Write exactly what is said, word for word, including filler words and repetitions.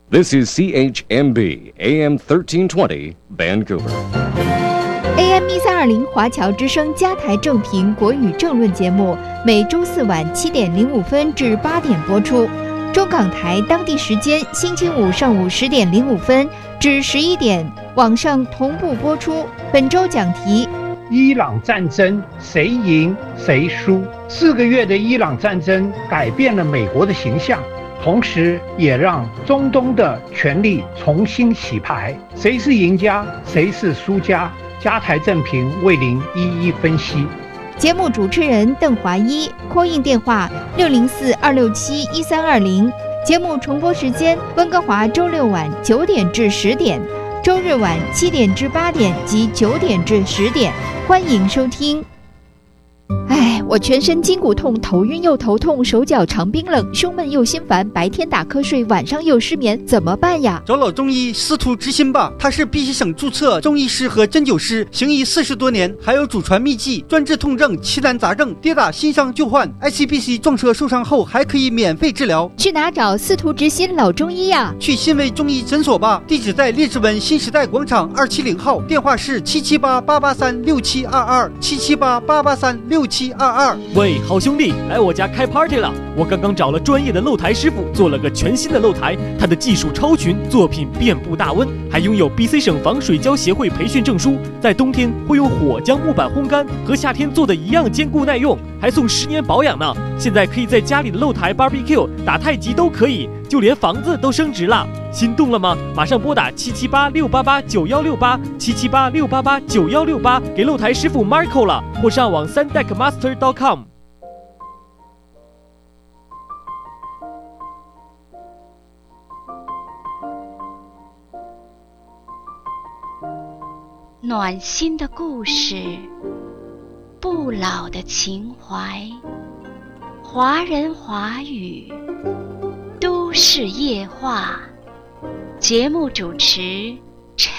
This is C H M B A M thirteen twenty Vancouver。A M 一三二零华侨之声加台正评国语政论节目，每周四晚七点零五分至八点播出。中港台当地时间星期五上午十点零五分至十一点，网上同步播出。本周讲题： 伊朗战争谁赢谁输？四个月的伊朗战争改变了美国的形象，同时也让中东的权力重新洗牌。谁是赢家，谁是输家？加台正评为您一一分析。 节目主持人邓华一 ，call in 电话六零四二六七一三二零。节目重播时间：温哥华周六晚九点至十点，周日晚七点至八点及九点至十点。欢迎收听。哎，我全身筋骨痛，头晕又头痛，手脚常冰冷，胸闷又心烦，白天打瞌睡，晚上又失眠，怎么办呀？ 找老中医司徒之心吧，他是碧溪省注册中医师和针灸师，行医四十多年，还有祖传秘籍，专治痛症、奇难杂症，跌打新伤旧患 ，I C B C 撞车受伤后还可以免费治疗。 去哪找司徒之心老中医呀？ 去新卫中医诊所吧，地址在列治文新时代广场二七零号，电话是七七八八八三六七二二七七八八八三六七二二。 喂，好兄弟，来我家开 party 了！我刚刚找了专业的露台师傅，做了个全新的露台，他的技术超群，作品遍布大温，还拥有 B C 省防水胶协会培训证书，在冬天会用火将木板烘干，和夏天做的一样坚固耐用，还送十年保养呢。现在可以在家里的露台 barbecue 打太极都可以，就连房子都升值了。心动了吗？马上拨打七七八六八八九幺六八七七八六八八九幺六八给露台师傅 Marco 了，或上网 三 deck master dot com。 暖心的故事，不老的情怀，华人华语，都市夜话。节目主持